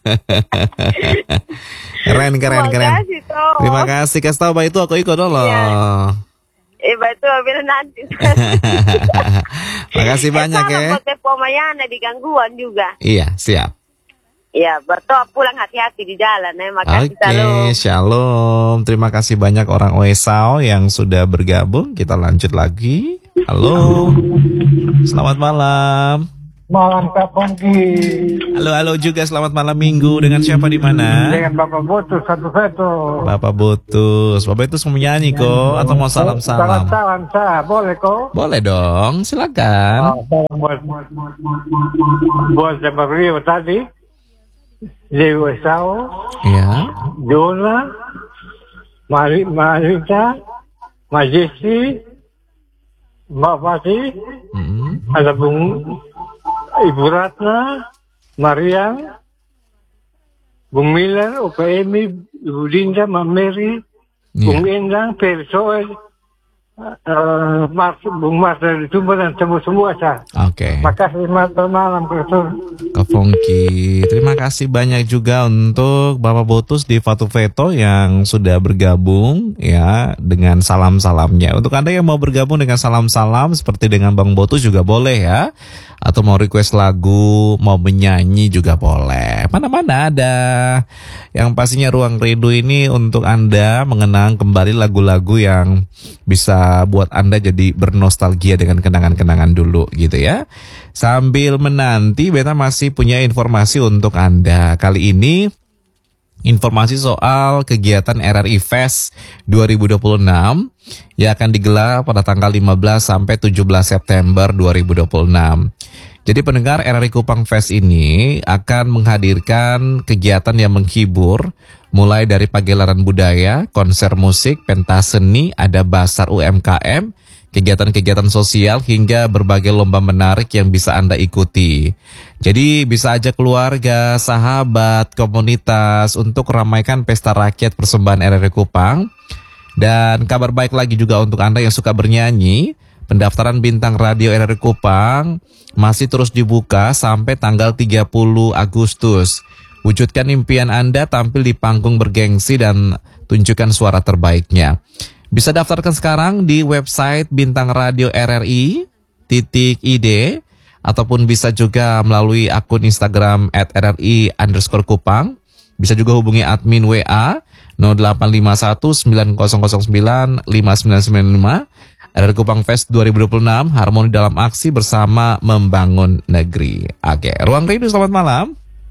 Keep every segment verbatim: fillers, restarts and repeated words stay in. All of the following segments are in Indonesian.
Keren, keren, Terima keren. kasih, toh. Terima kasih. Kasih tahu Pak itu aku ikut dulu. Iya. Eh, betul, bila nanti. Makasih banyak eh, ya. Salam buat Pomayana di gangguan juga. Iya, siap. Iya, bertoa pulang hati-hati di jalan. Eh. Makasih, Oke, shalom. shalom. Terima kasih banyak orang Oesau yang sudah bergabung. Kita lanjut lagi. Halo. Selamat malam. Malam Kak Pongki. Halo, halo juga selamat malam minggu. Dengan siapa di mana? Dengan Bapak Botus satu satu. Bapak Botus. Bapak itu mau nyanyi kok atau mau salam-salam? Salam-salam saya boleh kok? Boleh dong, silakan. Oh, salam buat buat Jabar Rio tadi. Dewi Sao, Ya. Jola, Mari Marita, Majesti, Mbak Fati, Hmm. ada Bung Ibu Ratna, Mariam, Bung Milan, Opa Emi, Ibu Dinda, Mbak Mary, Bung Ya. Endang, Persoel, uh, Mars, Bung Mars dari Sumber dan semua-semua saya. Oke. Makasih selamat malam, Profesor. Kak Fongki, terima kasih banyak juga untuk Bapak Botus di Fatu Veto yang sudah bergabung ya dengan salam-salamnya. Untuk Anda yang mau bergabung dengan salam-salam seperti dengan Bang Botus juga boleh ya. Atau mau request lagu, mau menyanyi juga boleh. Mana-mana ada. Yang pastinya Ruang Rindu ini untuk Anda mengenang kembali lagu-lagu yang bisa buat Anda jadi bernostalgia dengan kenangan-kenangan dulu gitu ya. Sambil menanti, Beta masih punya informasi untuk Anda. Kali ini informasi soal kegiatan R R I Fest dua ribu dua puluh enam yang akan digelar pada tanggal lima belas sampai tujuh belas September dua ribu dua puluh enam. Jadi pendengar, R R I Kupang Fest ini akan menghadirkan kegiatan yang menghibur, mulai dari pagelaran budaya, konser musik, pentas seni, ada basar U M K M, kegiatan-kegiatan sosial, hingga berbagai lomba menarik yang bisa Anda ikuti. Jadi bisa ajak keluarga, sahabat, komunitas untuk ramaikan pesta rakyat persembahan R R I Kupang. Dan kabar baik lagi juga untuk Anda yang suka bernyanyi, pendaftaran bintang radio R R I Kupang masih terus dibuka sampai tanggal tiga puluh Agustus. Wujudkan impian Anda tampil di panggung bergengsi dan tunjukkan suara terbaiknya. Bisa daftarkan sekarang di website Bintang Radio R R I titik I D ataupun bisa juga melalui akun Instagram at R R I underscore Kupang. Bisa juga hubungi admin W A nol delapan lima satu sembilan nol nol sembilan lima sembilan sembilan lima. R R I Kupang Fest dua ribu dua puluh enam, harmoni dalam aksi bersama membangun negeri. Oke, Ruang Rindu selamat malam.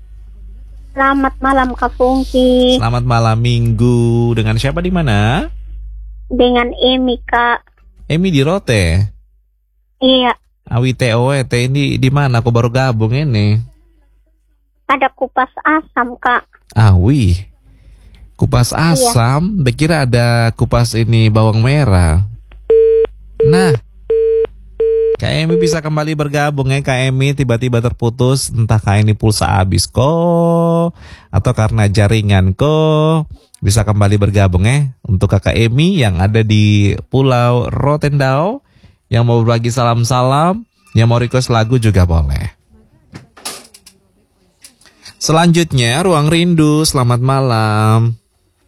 Selamat malam Kak Fungki. Selamat malam minggu. Dengan siapa di mana? Dengan Emi Kak. Emi di Rote. Iya. Awi T O E T ini di mana? Aku baru gabung ini. Ada kupas asam Kak. Awi. Kupas asam. Iya. Kira ada kupas ini bawang merah. Nah, Kak Emi bisa kembali bergabung ya. Kak Emi tiba-tiba terputus, entah Kak ini pulsa habis kok atau karena jaringan kok. Bisa kembali bergabung ya. Untuk Kakak Emi yang ada di Pulau Rotendao, yang mau berbagi salam-salam, yang mau request lagu juga boleh. Selanjutnya Ruang Rindu, selamat malam.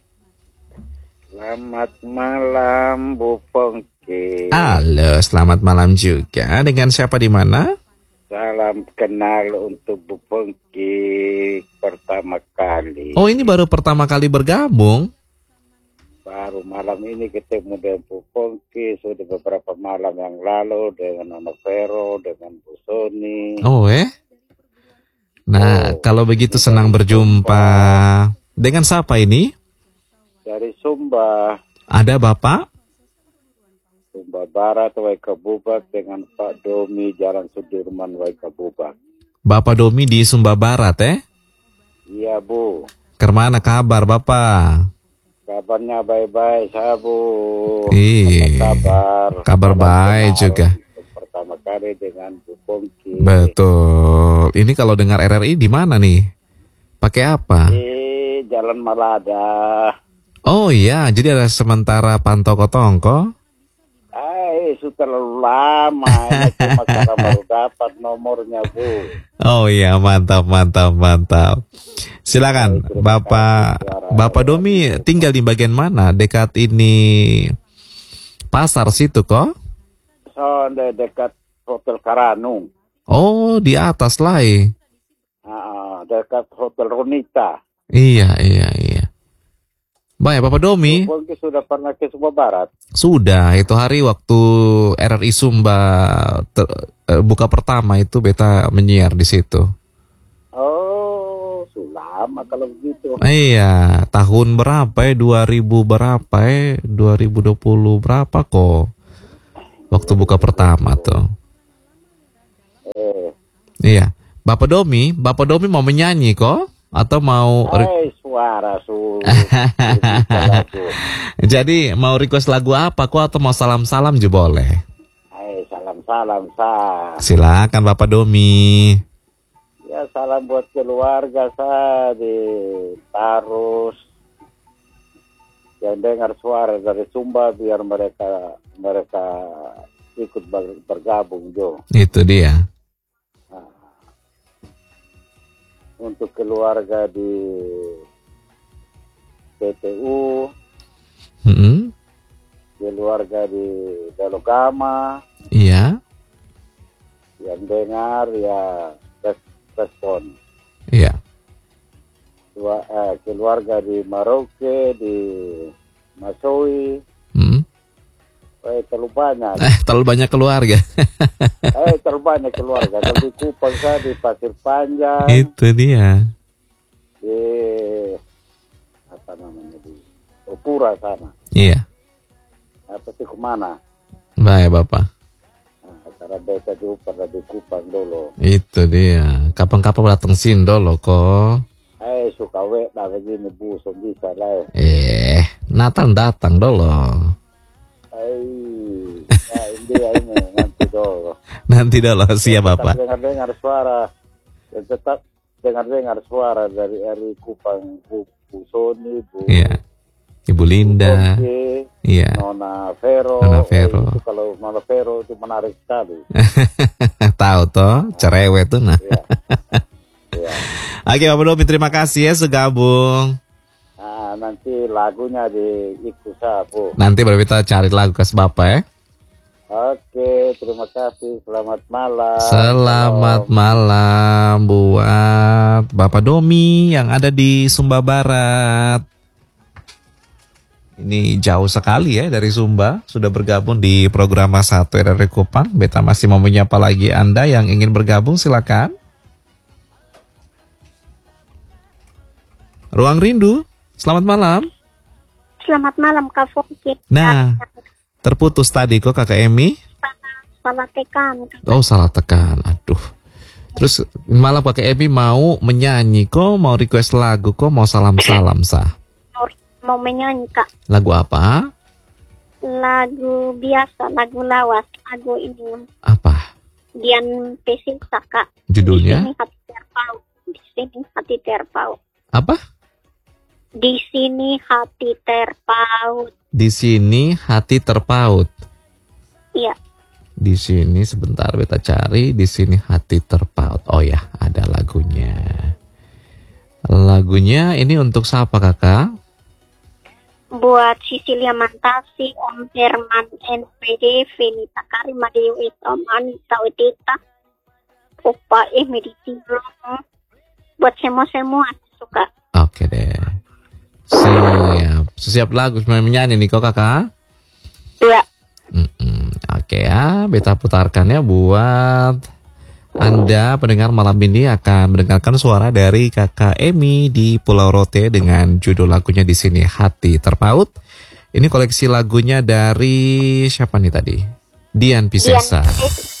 Selamat malam Bu Pongki. Halo, selamat malam juga. Dengan siapa di mana? Salam kenal untuk Bu Pongki pertama kali. Oh, ini baru pertama kali bergabung. Baru malam ini ketemu dengan Bu Pongki. Sudah beberapa malam yang lalu dengan Nona Vero, dengan Bu Sony. Oh, eh? Nah, oh, kalau begitu senang berjumpa. Sumba. Dengan siapa ini? Dari Sumba. Ada Bapak? Sumba Barat, Waikabubak, dengan Pak Domi, Jalan Sudirman, Waikabubak. Bapak Domi di Sumba Barat, eh? Iya, Bu. Kemana kabar, Bapak? Kabarnya baik-baik, saya, Bu. Ih, kabar? Kabar baik juga. Pertama kali dengan Bu Pongki. Betul. Ini kalau dengar R R I di mana nih? Pakai apa? Di Jalan Malada. Oh iya, jadi ada sementara pantau kotongko. Eh, sudah terlalu lama. Ini cuma karena baru dapat nomornya, Bu. Oh iya, mantap, mantap, mantap. Silakan, Bapak Bapak Domi tinggal di bagian mana? Dekat ini pasar situ kok? So, de- dekat Hotel Karanung. Oh, di atas lah. Ah, dekat Hotel Ronita. Iya, iya, iya. Baik, Bapak Domi. Pongki sudah pernah ke Sumba Barat? Sudah, itu hari waktu R R I Sumba ter- eh, buka pertama itu beta menyiar di situ. Oh, sudah lama kalau begitu. Iya, tahun berapa ya? dua ribu berapa ya? dua ribu dua puluh berapa kok? Waktu buka pertama tuh. Eh, Iya. Bapak Domi, Bapak Domi mau menyanyi kok? Atau mau... eh suara su. Jadi mau request lagu apa kok? Atau mau salam-salam juga boleh? Eh, salam-salam sa. Silakan Bapak Domi. Ya, salam buat keluarga sa di Tarus. Yang dengar suara dari Sumba biar mereka mereka ikut ber- bergabung Jo. Itu dia. Untuk keluarga di P T U, Mm-mm. keluarga di Dalogama, Iya, yang dengar ya res- respon. iya. Tua- eh, keluarga di Maroke, di Masowi, Mm. eh, terlalu banyak. Eh, terlalu banyak keluarga. Eh, terlalu banyak keluarga. Kalau di Kupang saya di Pasir Panjang, Itu dia. di apa namanya di Opura sana. Iya. Apa sih kemana? Baik Bapak. Nah, karena beta dulu pernah di Kupang dulu. Itu dia. Kapan-kapan datang sini dulu kok. Eh, suka wek dah begini Bu, so bisa lah. Eh, Natal datang dulu. Eh, nah, ini ya ini nanti dulu. Nanti dulu siap Tetap Bapak. dengar-dengar suara, dan tetap dengar-dengar suara dari dari Kupang, Bu, Bu Soni, Bu Iya. Ibu Linda. Oke, Iya. Nona Vero. Nona Vero. Eh, itu kalau Nona Vero itu menarik sekali. Tahu toh, cerewet tuh nah. Ya. Ya. Oke Bapak Domi, terima kasih ya sudah gabung. Nah, nanti lagunya di Ikusa, Bu. Nanti baru kita cari lagu ke Bapak ya. Oke, terima kasih. Selamat malam. Selamat malam buat Bapak Domi yang ada di Sumba Barat. Ini jauh sekali ya dari Sumba, sudah bergabung di program satu R R I Kupang. Beta masih mau menyapa lagi Anda yang ingin bergabung, silakan. Ruang Rindu, selamat malam. Selamat malam Kak Fongki. Nah, terputus tadi kok Kakak Emi. Salah tekan. Oh salah tekan, aduh. Terus malah Kakak Emi mau menyanyi kok, mau request lagu kok, mau salam-salam sah. Mau, mau menyanyi Kak. Lagu apa? Lagu biasa, lagu lawas. Lagu ini Apa? Dian Pesisa Kak. Judulnya? Di sini hati terpaut. Di sini hati terpaut. Apa? Di sini hati terpaut. Di sini hati terpaut. Iya. Di sini sebentar beta cari. Di sini hati terpaut. Oh ya, ada lagunya. Lagunya ini untuk siapa kakak? Buat Sisilia Mantasi, Om Herman, N P D, Venita Karima Dewi, Om Anita Udita, Opa Emi di Tilong. Buat semua-semua suka. Oke deh. Siap. Siap lagu semuanya menyanyi nih kok kakak? Iya. Mm-mm. Oke ya, beta putarkan ya buat Anda pendengar malam ini akan mendengarkan suara dari kakak Emi di Pulau Rote dengan judul lagunya di sini Hati Terpaut. Ini koleksi lagunya dari siapa nih tadi? Dian Piscesa. Dian Piscesa.